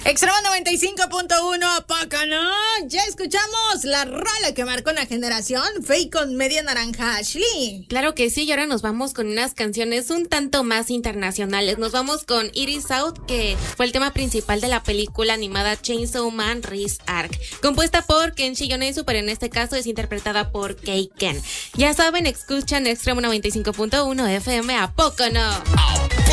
Extremo 95.1, ¿a poco no? Ya escuchamos la rola que marcó una generación, Fake con Media Naranja, Ashley. Claro que sí, y ahora nos vamos con unas canciones un tanto más internacionales. Nos vamos con It Is Out, que fue el tema principal de la película animada Chainsaw Man Rise Arc, compuesta por Kenshi Yonezu, pero en este caso es interpretada por Kei-Ken. Ya saben, escuchan Extremo 95.1 FM, ¿a poco no?